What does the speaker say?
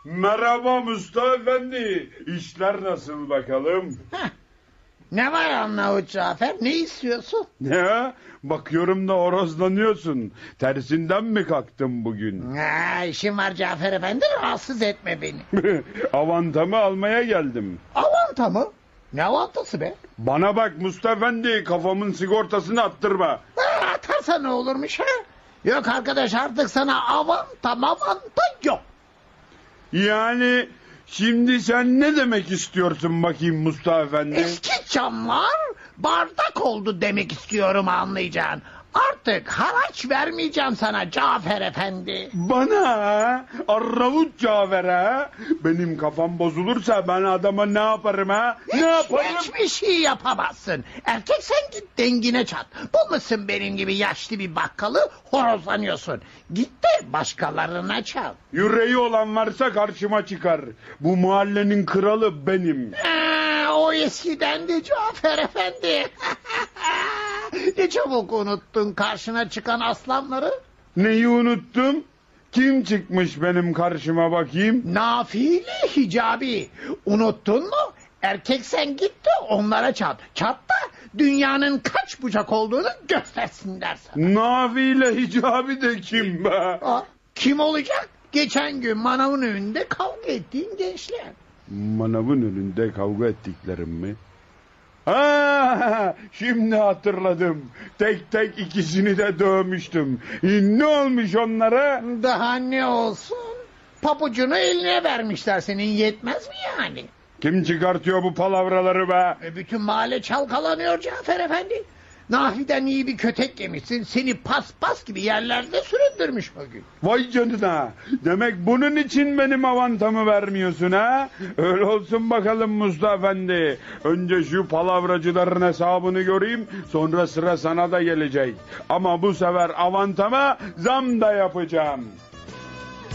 Merhaba Mustafa Efendi. İşler nasıl bakalım? Ne var Arnavut Cafer? Ne istiyorsun? Ne? Bakıyorum da horozlanıyorsun. Tersinden mi kalktın bugün? İşim var Cafer Efendi, rahatsız etme beni. Avantamı almaya geldim. Avanta mı? Ne avantası be? Bana bak Mustafa Efendi, kafamın sigortasını attırma. Atarsa ne olurmuş ha? Yok arkadaş, artık sana avanta yok. Yani şimdi sen ne demek istiyorsun bakayım Mustafa Efendi? Eski camlar bardak oldu demek istiyorum, anlayacağın. Artık haraç vermeyeceğim sana Cafer Efendi. Bana Arnavut Cafer'e benim kafam bozulursa ben adama ne yaparım ha? Ne yaparım? Hiçbir şey yapamazsın. Erkek sen git dengine çat. Bulmuşsun benim gibi yaşlı bir bakkalı, horozlanıyorsun. Git de başkalarına çal. Yüreği olan varsa karşıma çıkar. Bu mahallenin kralı benim. O eskiden de Cafer Efendi. Ne çabuk unuttun karşına çıkan aslanları. Neyi unuttum? Kim çıkmış benim karşıma bakayım? Nafile Hicabi. Unuttun mu? Erkek sen git de onlara çat. Çat da dünyanın kaç bucak olduğunu göstersinler sana. Nafile Hicabi de kim be? Kim olacak? Geçen gün manavın önünde kavga ettiğin gençler. Manavın önünde kavga ettiklerim mi? Ha, şimdi hatırladım. Tek tek ikisini de dövmüştüm. Ne olmuş onlara? Daha ne olsun? Papucunu eline vermişler, senin yetmez mi yani? Kim çıkartıyor bu palavraları be? Bütün mahalle çalkalanıyor Cafer Efendi. Nafiden iyi bir kötek yemişsin, seni paspas gibi yerlerde süründürmüş bugün. Vay canına. Demek bunun için benim avantamı vermiyorsun ha? Öyle olsun bakalım Mustafa Efendi. Önce şu palavracıların hesabını göreyim, sonra sıra sana da gelecek. Ama bu sefer avantama zam da yapacağım.